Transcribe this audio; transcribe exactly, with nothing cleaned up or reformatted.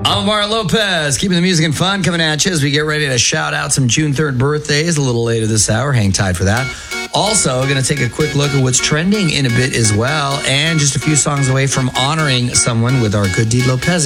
Omar Lopez, keeping the music and fun coming at you as we get ready to shout out some June third birthdays a little later this hour. Hang tight for that. Also, going to take a quick look at what's trending in a bit as well, and just a few songs away from honoring someone with our Good Deed Lopez.